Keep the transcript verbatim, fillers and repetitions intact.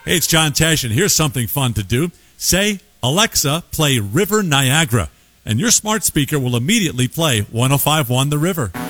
Hey, it's John Tesh, and here's something fun to do. Say, Alexa, play River Niagara, and your smart speaker will immediately play one oh five point one The River.